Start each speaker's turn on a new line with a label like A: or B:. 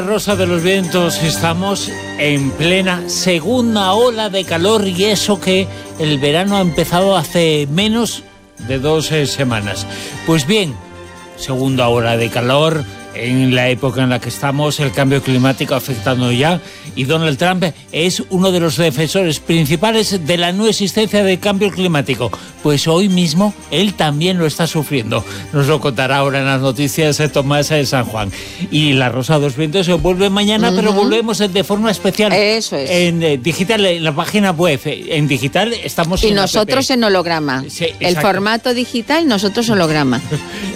A: Rosa de los Vientos, estamos en plena segunda ola de calor y eso que el verano ha empezado hace menos de 2 semanas. Pues bien, segunda ola de calor en la época en la que estamos, el cambio climático afectando ya, y Donald Trump es uno de los defensores principales de la no existencia del cambio climático. Pues hoy mismo él también lo está sufriendo. Nos lo contará ahora en las noticias de Tomás de San Juan. Y la Rosa de los Vientos se vuelve mañana, pero volvemos de forma especial.
B: Eso es.
A: En digital, en la página web. En digital estamos
B: y
A: en
B: nosotros en holograma.
A: Sí,
B: el formato digital, nosotros holograma.